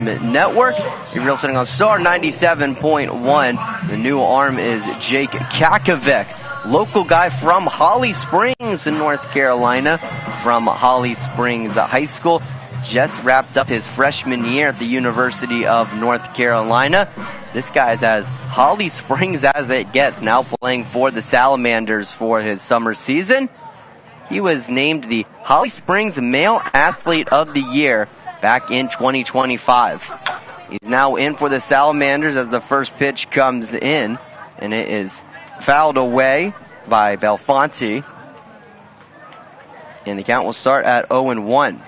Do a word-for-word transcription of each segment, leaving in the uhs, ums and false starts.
Network. You're listening on Star ninety-seven point one. The new arm is Jake Kakovic, local guy from Holly Springs in North Carolina, from Holly Springs High School. Just wrapped up his freshman year at the University of North Carolina. This guy's as Holly Springs as it gets, now playing for the Salamanders for his summer season. He was named the Holly Springs Male Athlete of the Year back in twenty twenty-five. He's now in for the Salamanders as the first pitch comes in, and it is fouled away by Belfonte. And the count will start at oh and one.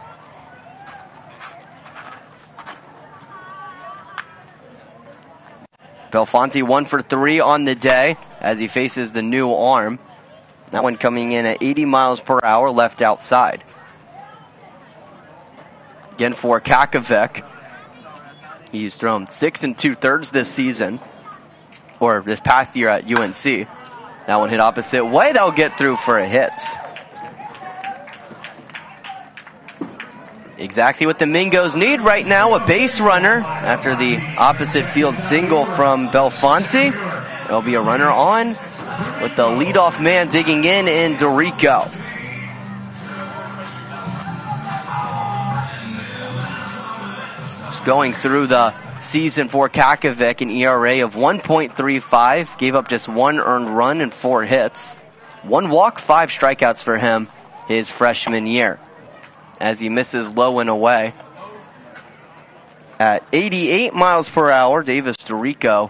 Belfonte one for three on the day as he faces the new arm. That one coming in at eighty miles per hour, left outside. Again for Kakovic. He's thrown six and two thirds this season, or this past year at U N C. That one hit opposite way. That'll get through for a hit. Exactly what the Mingos need right now, a base runner after the opposite field single from Belfonte. There'll be a runner on with the leadoff man digging in in Dorico. Just going through the season for Kakovic, an E R A of one point three five, gave up just one earned run and four hits. One walk, five strikeouts for him his freshman year, as he misses low and away. At eighty-eight miles per hour, Davis Dorico,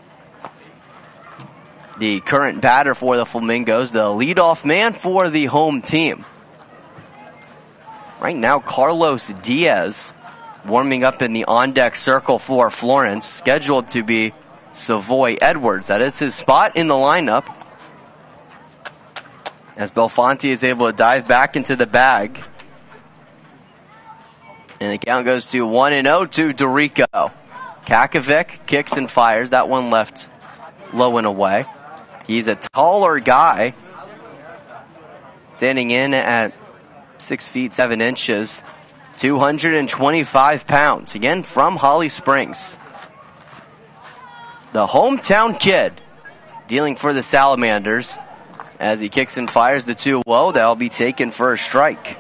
the current batter for the Flamingos, the leadoff man for the home team. Right now, Carlos Diaz warming up in the on-deck circle for Florence, scheduled to be Savoy Edwards. That is his spot in the lineup, as Belfonte is able to dive back into the bag. And the count goes to one and oh to Dorico. Kakovic kicks and fires. That one left low and away. He's a taller guy, standing in at six feet seven inches, two hundred twenty-five pounds. Again, from Holly Springs. The hometown kid dealing for the Salamanders as he kicks and fires the two oh. That'll be taken for a strike.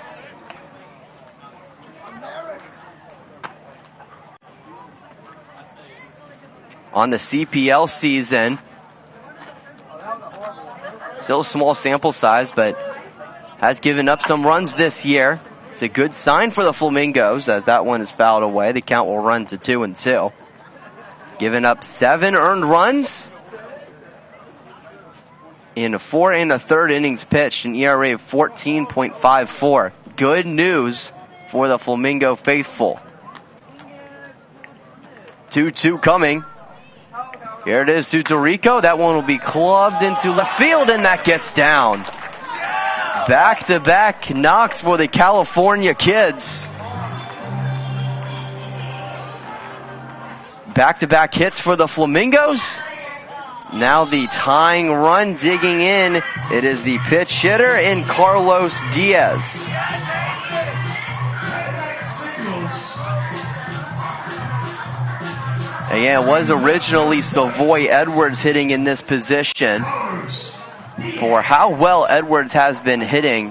On the C P L season, still a small sample size, but has given up some runs this year. It's a good sign for the Flamingos as that one is fouled away. The count will run to two and two. Giving up seven earned runs in four and a third innings pitched, an E R A of fourteen point five four. Good news for the Flamingo faithful. two two coming. Here it is to Dorico. That one will be clubbed into left field, and that gets down. Back-to-back knocks for the California kids. Back-to-back hits for the Flamingos. Now the tying run digging in. It is the pitch hitter in Carlos Diaz. Again, it was originally Savoy Edwards hitting in this position. For how well Edwards has been hitting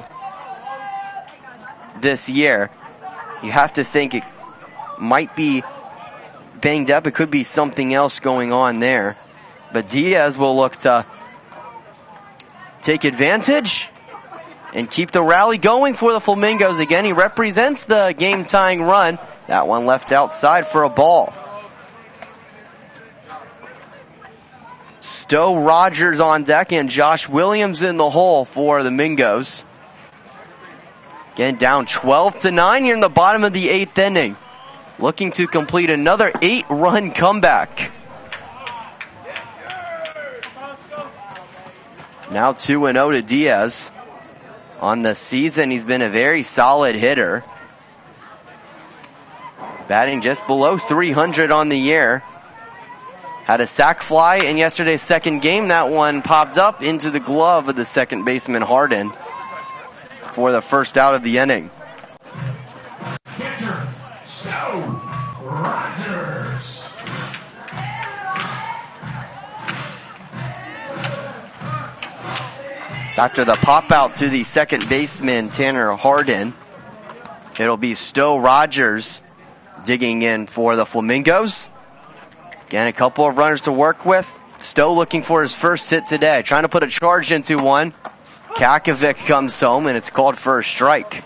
this year, you have to think it might be banged up. It could be something else going on there. But Diaz will look to take advantage and keep the rally going for the Flamingos. Again, he represents the game-tying run. That one left outside for a ball. Stowe Rogers on deck and Josh Williams in the hole for the Mingos. Again, down twelve to nine here in the bottom of the eighth inning. Looking to complete another eight-run comeback. Now two and oh to Diaz. On the season, he's been a very solid hitter. Batting just below three hundred on the year. Had a sac fly in yesterday's second game. That one popped up into the glove of the second baseman, Harden, for the first out of the inning. Rogers. So after the pop out to the second baseman, Tanner Hardin, it'll be Stowe Rogers digging in for the Flamingos. Again, a couple of runners to work with. Stowe looking for his first hit today, trying to put a charge into one. Kakovic comes home, and it's called for a strike.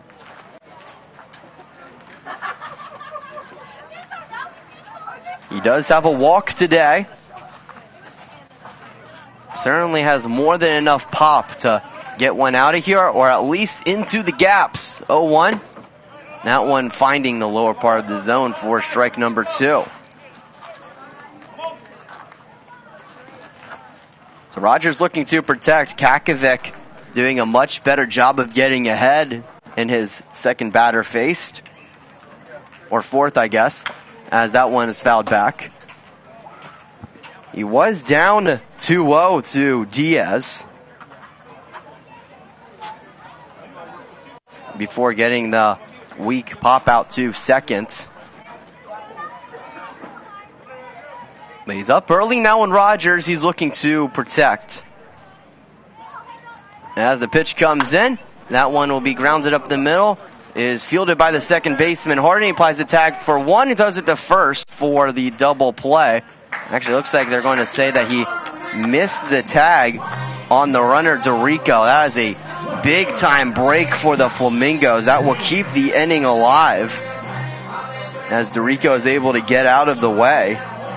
He does have a walk today. Certainly has more than enough pop to get one out of here, or at least into the gaps. oh one. That one finding the lower part of the zone for strike number two. So Rogers looking to protect. Kakovic doing a much better job of getting ahead in his second batter faced. Or fourth, I guess, as that one is fouled back. He was down two oh to Diaz before getting the weak pop out to second. But he's up early now in Rogers. He's looking to protect. As the pitch comes in, that one will be grounded up the middle. Is fielded by the second baseman. Hardin. He applies the tag for one. He does it to first for the double play. Actually, looks like they're going to say that he missed the tag on the runner, Dorico. That is a big-time break for the Flamingos. That will keep the inning alive as Dorico is able to get out of the way.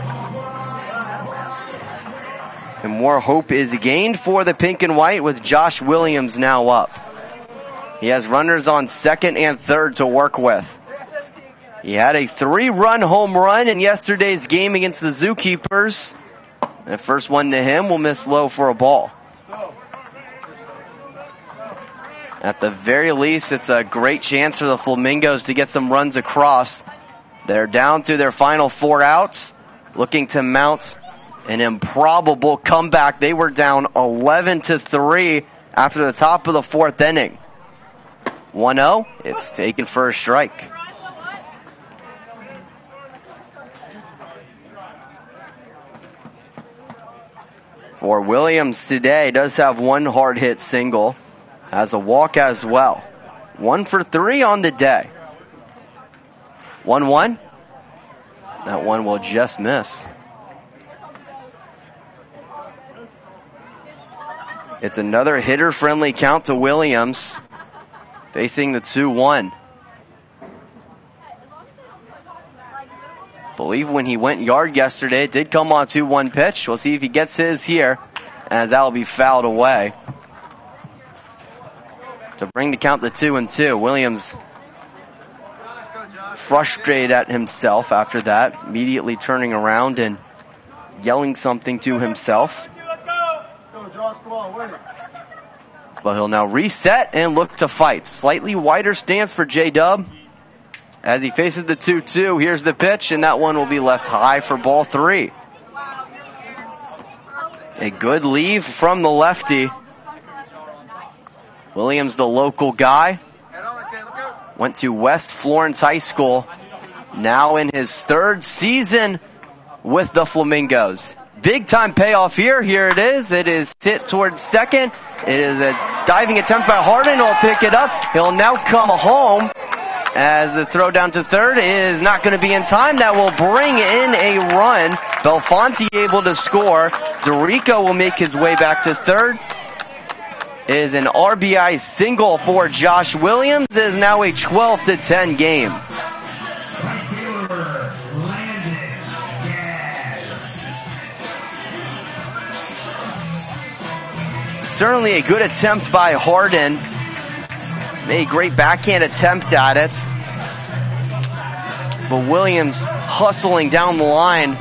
And more hope is gained for the pink and white with Josh Williams now up. He has runners on second and third to work with. He had a three-run home run in yesterday's game against the Zookeepers. The first one to him will miss low for a ball. At the very least, it's a great chance for the Flamingos to get some runs across. They're down to their final four outs, looking to mount an improbable comeback. They were down eleven to three after the top of the fourth inning. one oh, it's taken for a strike. For Williams today, does have one hard hit single, has a walk as well. One for three on the day. one one. That one will just miss. It's another hitter-friendly count to Williams, facing the two one. Believe when he went yard yesterday, it did come on two one pitch. We'll see if he gets his here, as that will be fouled away. To bring the count to two and two. Williams frustrated at himself after that, immediately turning around and yelling something to himself. But he'll now reset and look to fight. Slightly wider stance for J-Dub. As he faces the two two, here's the pitch, and that one will be left high for ball three. A good leave from the lefty. Williams, the local guy, went to West Florence High School, now in his third season with the Flamingos. Big time payoff here. Here it is. It is hit towards second. It is a diving attempt by Hardin. He'll pick it up. He'll now come home as the throw down to third is not going to be in time. That will bring in a run. Belfonte able to score. Dorico will make his way back to third. It is an R B I single for Josh Williams. It is now a twelve to ten game. Certainly a good attempt by Hardin. Made a great backhand attempt at it. But Williams, hustling down the line,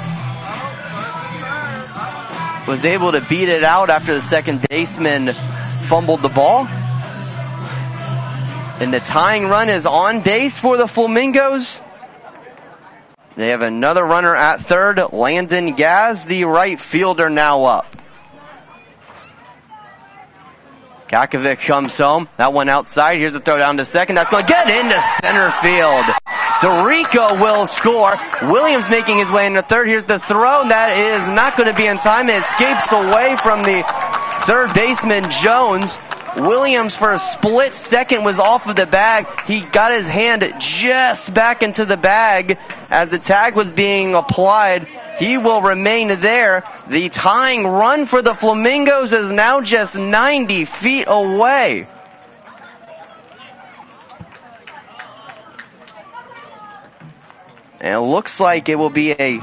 was able to beat it out after the second baseman fumbled the ball. And the tying run is on base for the Flamingos. They have another runner at third. Landon Gaz, the right fielder, now up. Kakovic comes home. That one outside. Here's a throw down to second. That's going to get into center field. DeRico will score. Williams making his way into third. Here's the throw. That is not going to be in time. It escapes away from the third baseman, Jones. Williams, for a split second, was off of the bag. He got his hand just back into the bag as the tag was being applied. He will remain there. The tying run for the Flamingos is now just ninety feet away. And it looks like it will be a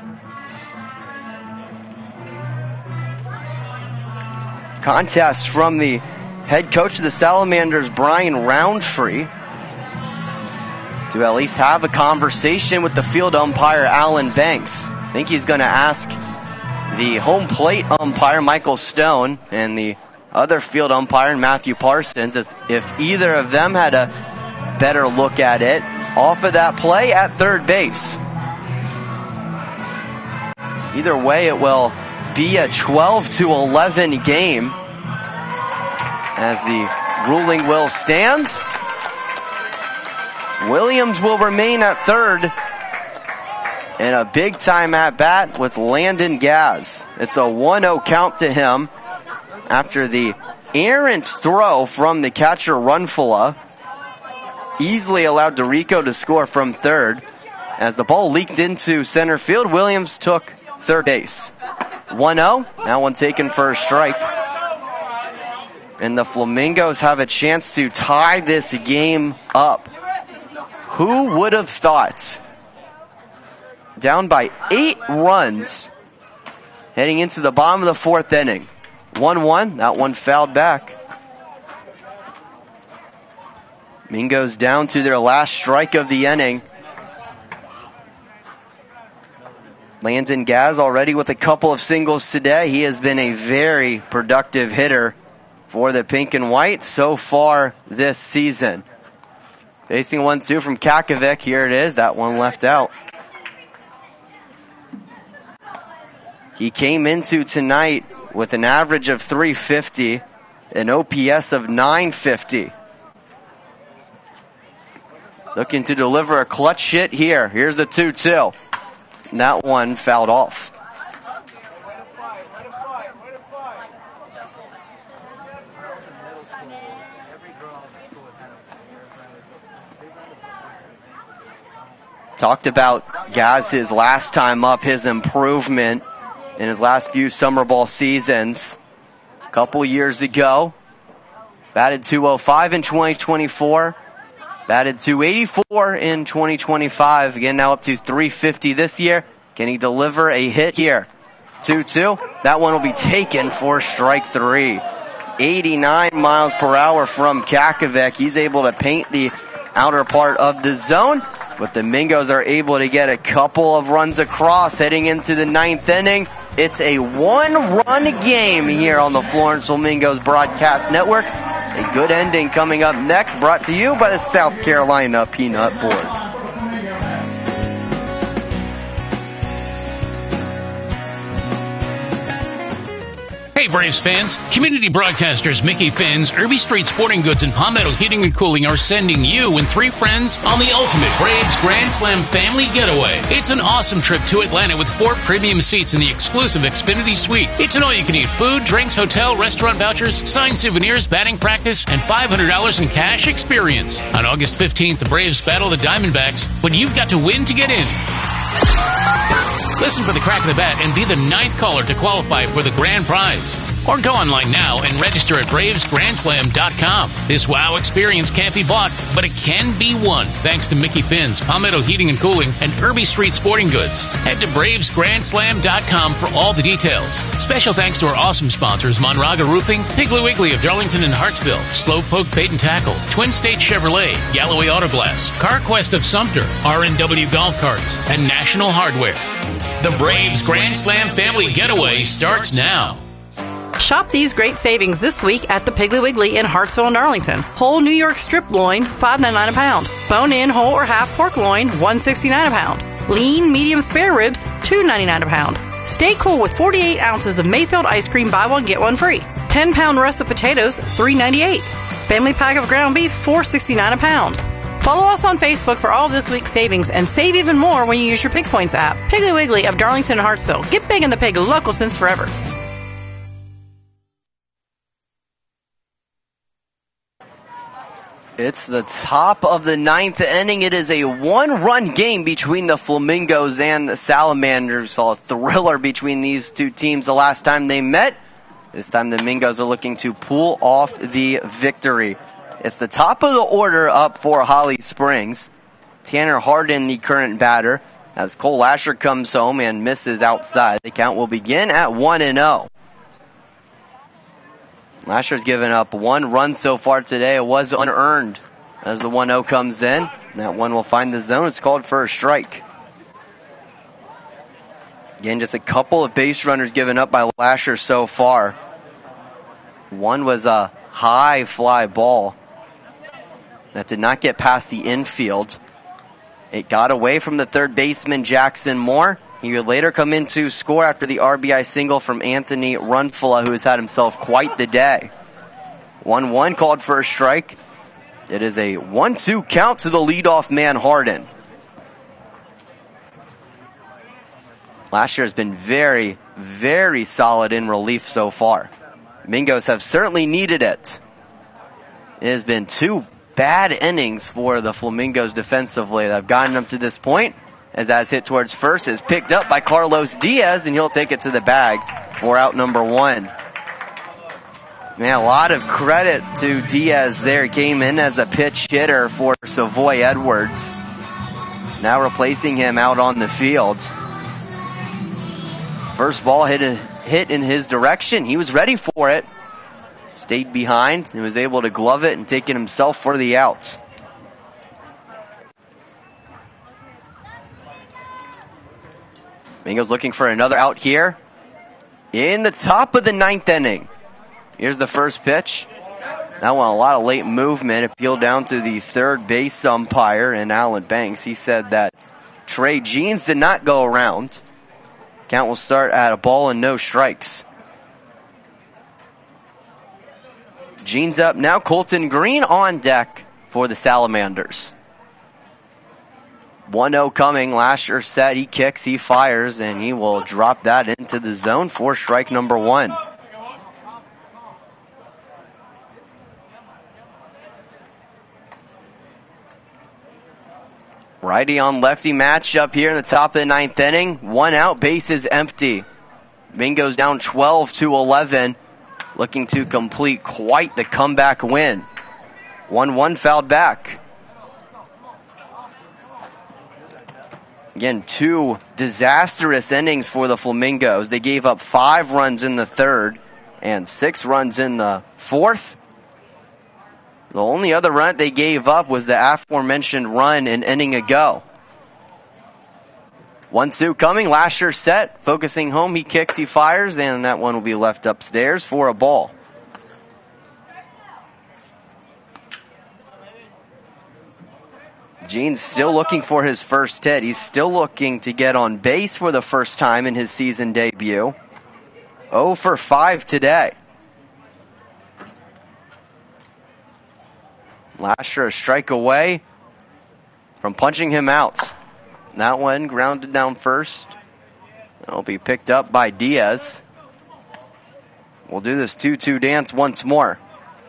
contest from the head coach of the Salamanders, Brian Roundtree, to at least have a conversation with the field umpire, Alan Banks. I think he's going to ask the home plate umpire, Michael Stone, and the other field umpire, Matthew Parsons, as if either of them had a better look at it off of that play at third base. Either way, it will be a twelve to eleven game as the ruling will stand. Williams will remain at third. And a big time at bat with Landon Gaz. It's a one oh count to him after the errant throw from the catcher Runfula easily allowed DeRico to score from third. As the ball leaked into center field, Williams took third base. one oh, now one taken for a strike. And the Flamingos have a chance to tie this game up. Who would have thought? Down by eight runs heading into the bottom of the fourth inning. one one, that one fouled back. Mingos down to their last strike of the inning. Landon Gaz already with a couple of singles today. He has been a very productive hitter for the pink and white so far this season. Facing one two from Kakovic. Here it is. That one left out. He came into tonight with an average of three fifty, an O P S of nine fifty. Looking to deliver a clutch hit here. Here's a two two. And that one fouled off. Talked about Gaz's last time up, his improvement in his last few summer ball seasons. A couple years ago, batted two oh five in twenty twenty-four, batted two eighty-four in twenty twenty-five, again now up to three fifty this year. Can he deliver a hit here? two two, that one will be taken for strike three. eighty-nine miles per hour from Kakovic. He's able to paint the outer part of the zone, but the Mingos are able to get a couple of runs across heading into the ninth inning. It's a one-run game here on the Florence Flamingos Broadcast Network. A good ending coming up next, brought to you by the South Carolina Peanut Board. Hey Braves fans, community broadcasters Mickey Finn's, Irby Street Sporting Goods, and Palmetto Heating and Cooling are sending you and three friends on the ultimate Braves Grand Slam family getaway. It's an awesome trip to Atlanta with four premium seats in the exclusive Xfinity Suite. It's an all-you-can-eat food, drinks, hotel, restaurant vouchers, signed souvenirs, batting practice, and five hundred dollars in cash experience. On August fifteenth, the Braves battle the Diamondbacks, but you've got to win to get in. Listen for the crack of the bat and be the ninth caller to qualify for the grand prize. Or go online now and register at braves grand slam dot com. This wow experience can't be bought, but it can be won thanks to Mickey Finn's, Palmetto Heating and Cooling, and Irby Street Sporting Goods. Head to braves grand slam dot com for all the details. Special thanks to our awesome sponsors, Monraga Roofing, Piggly Wiggly of Darlington and Hartsville, Slowpoke Bait and Tackle, Twin State Chevrolet, Galloway Auto Glass, CarQuest of Sumter, R and W Golf Carts, and National Hardware. The Braves Grand Slam Family Getaway starts now. Shop these great savings this week at the Piggly Wiggly in Hartsville and Darlington. Whole New York strip loin, five ninety-nine a pound. Bone-in whole or half pork loin, one sixty-nine a pound. Lean medium spare ribs, two ninety-nine a pound. Stay cool with forty-eight ounces of Mayfield ice cream, buy one get one free. ten pound russet potatoes, three ninety-eight. Family pack of ground beef, four sixty-nine a pound. Follow us on Facebook for all of this week's savings and save even more when you use your Pig Points app. Piggly Wiggly of Darlington and Hartsville. Get big in the pig, local since forever. It's the top of the ninth inning. It is a one-run game between the Flamingos and the Salamanders. Saw a thriller between these two teams the last time they met. This time the Mingos are looking to pull off the victory. It's the top of the order up for Holly Springs. Tanner Harden, the current batter, as Cole Lasher comes home and misses outside. The count will begin at one and oh. Lasher's given up one run so far today. It was unearned as the one oh comes in. That one will find the zone. It's called for a strike. Again, just a couple of base runners given up by Lasher so far. One was a high fly ball that did not get past the infield. It got away from the third baseman, Jackson Moore. He would later come in to score after the R B I single from Anthony Runfula, who has had himself quite the day. one one called for a strike. It is a one two count to the leadoff man, Harden. Last year has been very, very solid in relief so far. Mingos have certainly needed it. It has been two bad innings for the Flamingos defensively that have gotten them to this point. As that's hit towards first, is picked up by Carlos Diaz, and he'll take it to the bag for out number one. Man, a lot of credit to Diaz there. He came in as a pinch hitter for Savoy Edwards. Now replacing him out on the field. First ball hit, hit in his direction. He was ready for it. Stayed behind and was able to glove it and take it himself for the out. Mingos looking for another out here in the top of the ninth inning. Here's the first pitch. That one, a lot of late movement. Appealed down to the third base umpire in Alan Banks. He said that Trey Jeans did not go around. Count will start at a ball and no strikes. Jeans up now. Colton Green on deck for the Salamanders. one oh coming. Lasher set. He kicks. He fires. And he will drop that into the zone for strike number one. Righty on lefty matchup here in the top of the ninth inning. One out. Base is empty. Mingos down twelve to eleven. Looking to complete quite the comeback win. one one fouled back. Again, two disastrous innings for the Flamingos. They gave up five runs in the third and six runs in the fourth. The only other run they gave up was the aforementioned run an inning ago. one two coming. Lasher set. Focusing home. He kicks. He fires. And that one will be left upstairs for a ball. Jean's still looking for his first hit. He's still looking to get on base for the first time in his season debut. oh for five today. Lasher a strike away from punching him out. That one grounded down first. It'll be picked up by Diaz. We'll do this two two dance once more.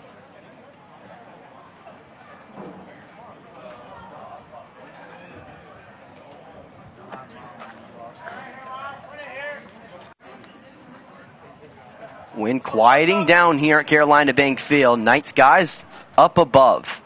Wind quieting down here at Carolina Bank Field. Night skies up above.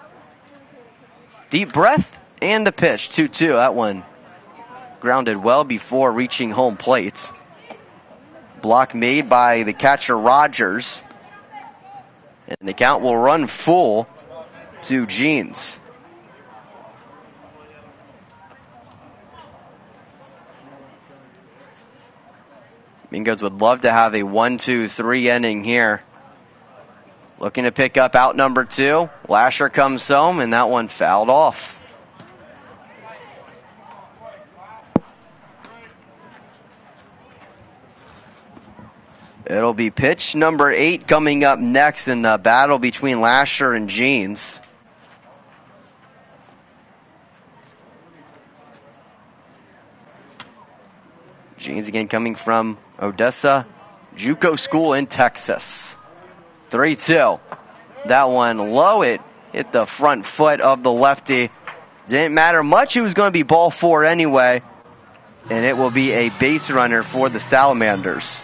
Deep breath and the pitch. two two. That one grounded well before reaching home plate. Block made by the catcher Rogers. And the count will run full to Jeans. Mingos would love to have a one two three inning here. Looking to pick up out number two. Lasher comes home, and that one fouled off. It'll be pitch number eight coming up next in the battle between Lasher and Jeans. Janes again coming from Odessa JUCO School in Texas. three two. That one low. It hit the front foot of the lefty. Didn't matter much. It was going to be ball four anyway. And it will be a base runner for the Salamanders.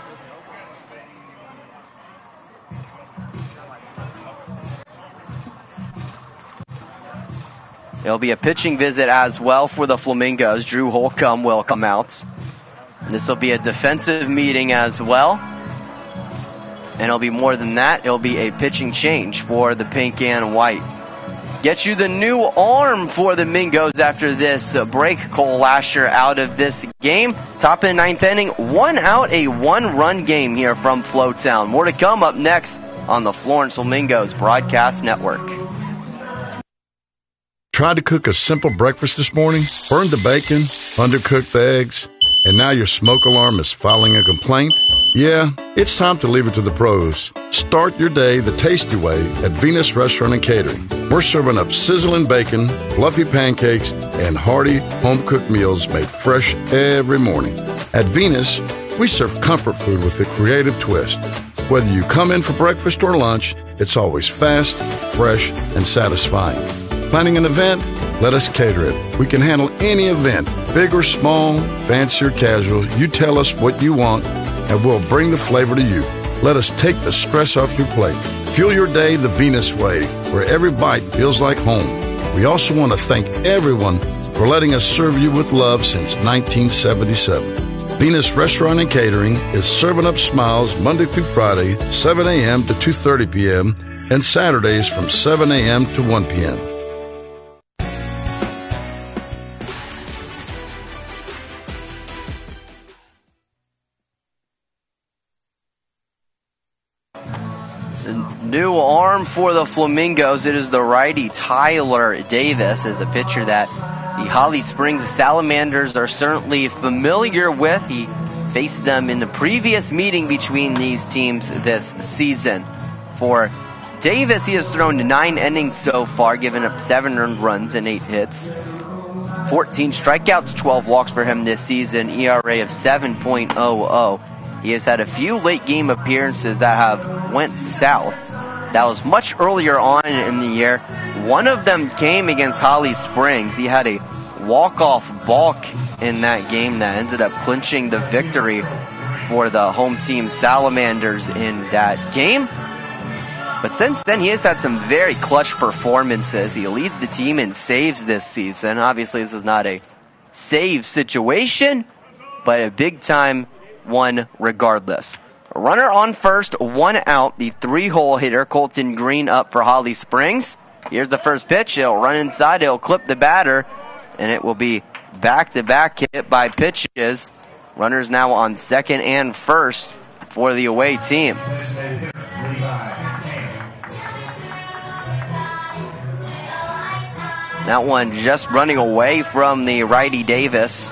It'll be a pitching visit as well for the Flamingos. Drew Holcomb will come out. This will be a defensive meeting as well. And it'll be more than that. It'll be a pitching change for the pink and white. Get you the new arm for the Mingos after this break. Cole Lasher out of this game. Top of the ninth inning. One out, a one-run game here from Flowtown. More to come up next on the Florence Flamingos Broadcast Network. Tried to cook a simple breakfast this morning, burned the bacon, undercooked the eggs, and now your smoke alarm is filing a complaint? Yeah, it's time to leave it to the pros. Start your day the tasty way at Venus Restaurant and Catering. We're serving up sizzling bacon, fluffy pancakes, and hearty home-cooked meals made fresh every morning. At Venus, we serve comfort food with a creative twist. Whether you come in for breakfast or lunch, it's always fast, fresh, and satisfying. Planning an event? Let us cater it. We can handle any event, big or small, fancy or casual. You tell us what you want, and we'll bring the flavor to you. Let us take the stress off your plate. Fuel your day the Venus way, where every bite feels like home. We also want to thank everyone for letting us serve you with love since nineteen seventy-seven. Venus Restaurant and Catering is serving up smiles Monday through Friday, seven a.m. to two thirty p.m., and Saturdays from seven a.m. to one p.m. New arm for the Flamingos. It is the righty Tyler Davis, as a pitcher that the Holly Springs Salamanders are certainly familiar with. He faced them in the previous meeting between these teams this season. For Davis, he has thrown nine innings so far, giving up seven earned runs and eight hits. fourteen strikeouts, twelve walks for him this season, E R A of seven point oh oh. He has had a few late-game appearances that have went south. That was much earlier on in the year. One of them came against Holly Springs. He had a walk-off balk in that game that ended up clinching the victory for the home team Salamanders in that game. But since then, he has had some very clutch performances. He leads the team in saves this season. Obviously, this is not a save situation, but a big-time one regardless. A runner on first, one out. The three-hole hitter, Colton Green, up for Holly Springs. Here's the first pitch. It'll run inside. It'll clip the batter, and it will be back-to-back hit by pitches. Runners now on second and first for the away team. That one just running away from the righty Davis.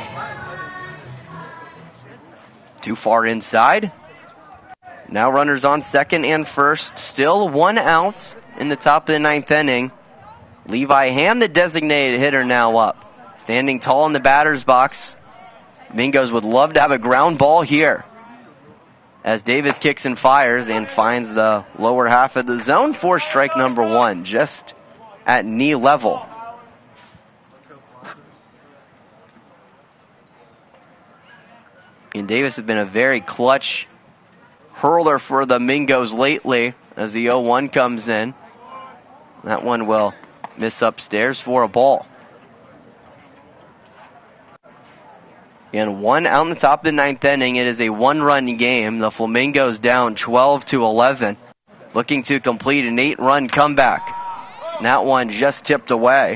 Too far inside. Now runners on second and first. Still one out in the top of the ninth inning. Levi Ham, the designated hitter, now up. Standing tall in the batter's box. Mingos would love to have a ground ball here, as Davis kicks and fires and finds the lower half of the zone for strike number one, just at knee level. And Davis has been a very clutch hurler for the Mingos lately as the oh one comes in. That one will miss upstairs for a ball. And one out in the top of the ninth inning. It is a one-run game. The Flamingos down twelve to eleven, looking to complete an eight-run comeback. And that one just tipped away.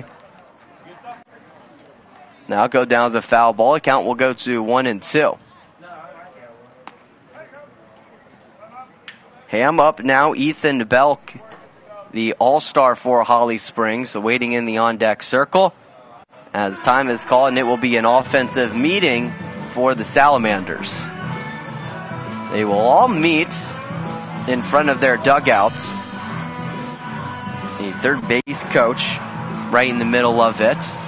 Now it'll go down as a foul ball. The count will go to one and two. Ham up now. Ethan Belk, the all-star for Holly Springs, waiting in the on-deck circle as time is called, and it will be an offensive meeting for the Salamanders. They will all meet in front of their dugouts. The third base coach right in the middle of it.